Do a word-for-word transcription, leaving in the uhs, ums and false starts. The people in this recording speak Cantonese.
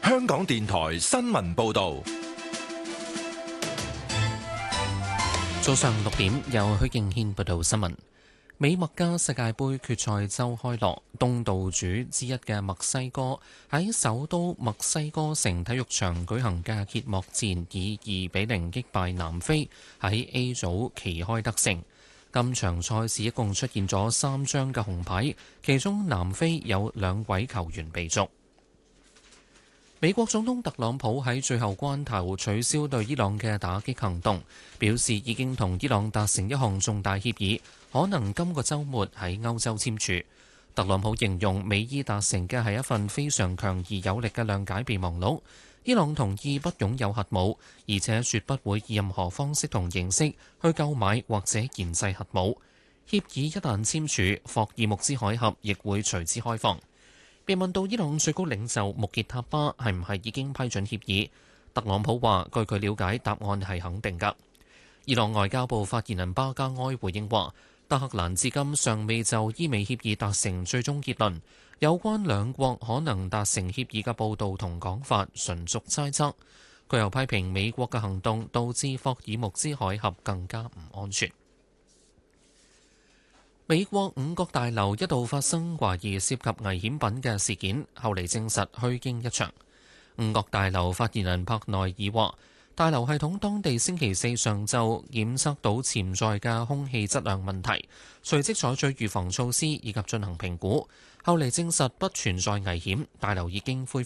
香港電台新聞報道。 早上六點，由許敬軒報道新聞。美墨加世界盃決賽周開鑼，東道主之一嘅墨西哥喺首都墨西哥城體育場舉行嘅揭幕戰，以二比零擊敗南非，喺 A 組旗開得勝。今場賽事一共出現咗三張嘅紅牌，其中南非有兩位球員被逐。美國總統特朗普喺最後關頭取消對伊朗嘅打擊行動，表示已經同伊朗達成一項重大協議，可能今個週末喺歐洲簽署。特朗普形容美伊達成嘅係一份非常強而有力嘅諒解備忘錄。伊朗同意不擁有核武，而且絕不會以任何方式同形式去購買或者研製核武。協議一旦簽署，霍爾木茲海峽亦會隨之開放。被問到伊朗最高領袖穆傑塔巴係唔係已經批准協議，特朗普話：據佢了解，答案係肯定㗎。伊朗外交部發言人巴加埃回應話：德黑蘭至今尚未就伊美協議達成最終結論，有關兩國可能達成協議嘅報導同講法純屬猜測。佢又批評美國嘅行動導致霍爾木茲海峽更加唔安全。美國五角大樓一度發生懷疑涉及危險品嘅事件，後嚟證實虛驚一場。五角大樓發言人帕內爾話：大樓系統當地星期四上晝檢測到潛在嘅空氣質量問題，隨即採取預防措施以及進行評估，後嚟證實不存在危險，大樓已經恢復